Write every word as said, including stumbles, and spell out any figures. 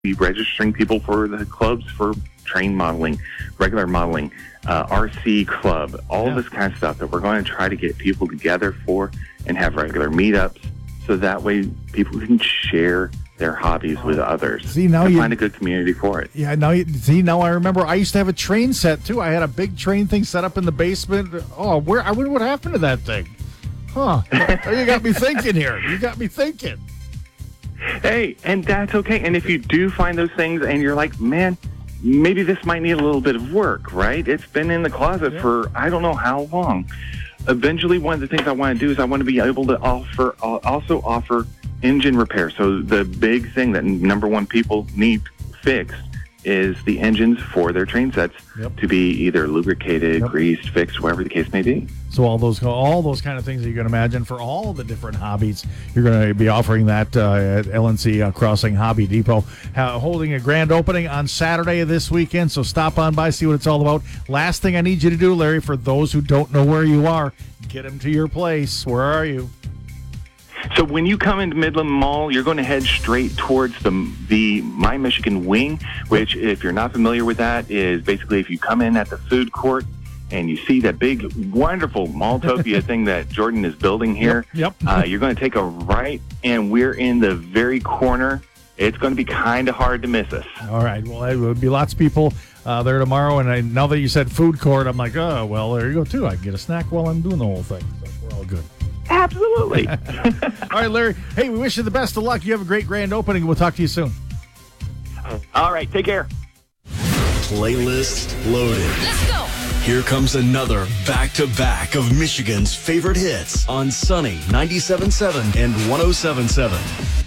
be registering people for the clubs for train modeling, regular modeling, uh, R C club, all yeah. this kind of stuff that we're going to try to get people together for and have regular meetups so that way people can share their hobbies with others. See, now and you find a good community for it. Yeah, now you see. Now I remember I used to have a train set too. I had a big train thing set up in the basement. Oh, where I wonder what happened to that thing? Huh? You got me thinking here. You got me thinking. Hey, and that's okay. And if you do find those things and you're like, man, maybe this might need a little bit of work, right? It's been in the closet yeah. for I don't know how long. Eventually, one of the things I want to do is I want to be able to offer, uh, also offer engine repair. So the big thing that number one people need fixed is the engines for their train sets yep. to be either lubricated, yep. greased, fixed, whatever the case may be. So all those all those kind of things that you can imagine for all the different hobbies, you're going to be offering that uh, at L N C uh, Crossing Hobby Depot, uh, holding a grand opening on Saturday of this weekend. So stop on by, see what it's all about. Last thing I need you to do, Larry, for those who don't know where you are, get them to your place. Where are you? So when you come into Midland Mall, you're going to head straight towards the the My Michigan Wing, which, if you're not familiar with that, is basically if you come in at the food court and you see that big, wonderful Malltopia thing that Jordan is building here, yep, yep. uh, you're going to take a right, and we're in the very corner. It's going to be kind of hard to miss us. All right. Well, there will be lots of people uh, there tomorrow, and I, now that you said food court, I'm like, oh, well, there you go, too. I can get a snack while I'm doing the whole thing. So we're all good. Absolutely. All right, Larry. Hey, we wish you the best of luck. You have a great grand opening. We'll talk to you soon. All right. Take care. Playlist loaded. Let's go. Here comes another back-to-back of Michigan's favorite hits on Sunny ninety-seven point seven and one oh seven point seven.